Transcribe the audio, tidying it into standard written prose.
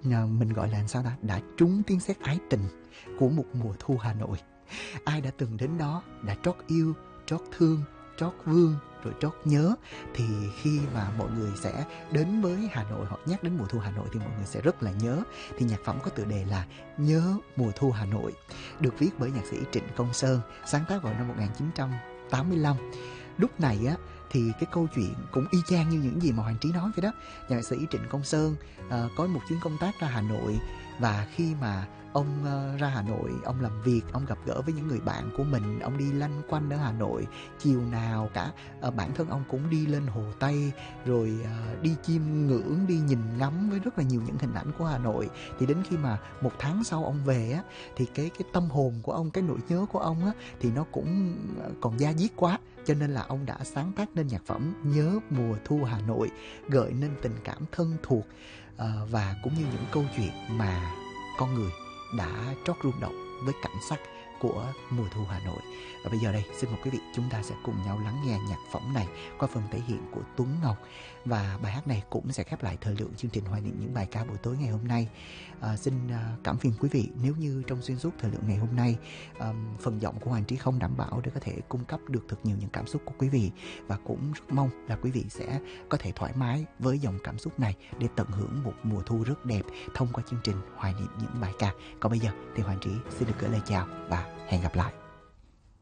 mình gọi là làm sao ta, đã trúng tiếng sét ái tình của một mùa thu Hà Nội. Ai đã từng đến đó, đã trót yêu, trót thương, trót vương, rồi trót nhớ, thì khi mà mọi người sẽ đến với Hà Nội hoặc nhắc đến mùa thu Hà Nội thì mọi người sẽ rất là nhớ. Thì nhạc phẩm có tựa đề là Nhớ mùa thu Hà Nội, được viết bởi nhạc sĩ Trịnh Công Sơn, sáng tác vào năm 1985. Lúc này á thì cái câu chuyện cũng y chang như những gì mà Hoàng Trí nói vậy đó. Nhạc sĩ Trịnh Công Sơn có một chuyến công tác ra Hà Nội, và khi mà ông ra Hà Nội, ông làm việc, ông gặp gỡ với những người bạn của mình, ông đi lanh quanh ở Hà Nội. Chiều nào cả bản thân ông cũng đi lên Hồ Tây, rồi đi chiêm ngưỡng, đi nhìn ngắm với rất là nhiều những hình ảnh của Hà Nội. Thì đến khi mà một tháng sau ông về á, thì cái tâm hồn của ông, cái nỗi nhớ của ông á, thì nó cũng còn da diết quá, cho nên là ông đã sáng tác nên nhạc phẩm Nhớ mùa thu Hà Nội, gợi nên tình cảm thân thuộc và cũng như những câu chuyện mà con người đã trót rung động với cảnh sắc của mùa thu Hà Nội. Và bây giờ đây, xin mời quý vị chúng ta sẽ cùng nhau lắng nghe nhạc phẩm này qua phần thể hiện của Tuấn Ngọc. Và bài hát này cũng sẽ khép lại thời lượng chương trình Hoài niệm những bài ca buổi tối ngày hôm nay. Xin cảm phiền quý vị nếu như trong xuyên suốt thời lượng ngày hôm nay phần giọng của Hoàng Trí không đảm bảo để có thể cung cấp được thật nhiều những cảm xúc của quý vị, và cũng rất mong là quý vị sẽ có thể thoải mái với dòng cảm xúc này để tận hưởng một mùa thu rất đẹp thông qua chương trình Hoài niệm những bài ca. Còn bây giờ thì Hoàng Trí xin được gửi lời chào và hẹn gặp lại.